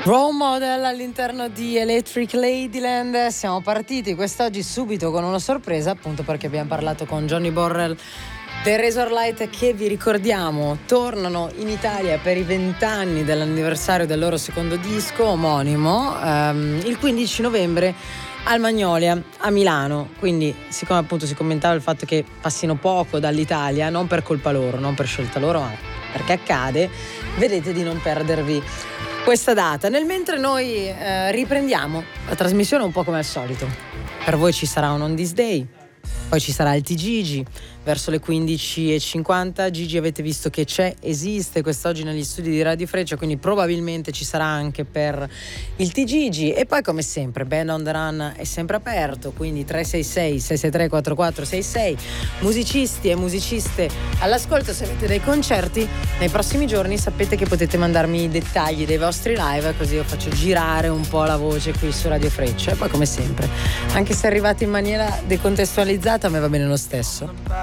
Role Model all'interno di Electric Ladyland. Siamo partiti quest'oggi subito con una sorpresa, appunto perché abbiamo parlato con Johnny Borrell dei Razorlight, che vi ricordiamo tornano in Italia per i 20 anni dell'anniversario del loro secondo disco omonimo, il 15 novembre al Magnolia a Milano. Quindi, siccome appunto si commentava il fatto che passino poco dall'Italia, non per colpa loro, non per scelta loro, ma perché accade, vedete di non perdervi questa data. Nel mentre noi riprendiamo la trasmissione un po' come al solito. Per voi ci sarà un On This Day, poi ci sarà il TGG verso le 15:50. Gigi, avete visto che esiste quest'oggi negli studi di Radio Freccia, quindi probabilmente ci sarà anche per il TGG. E poi, come sempre, Band on the Run è sempre aperto, quindi 366-663-4466. musicisti e musiciste all'ascolto. Se avete dei concerti nei prossimi giorni, sapete che potete mandarmi i dettagli dei vostri live, così io faccio girare un po' la voce qui su Radio Freccia. E poi, come sempre, anche se arrivate in maniera decontestualizzata, a me va bene lo stesso.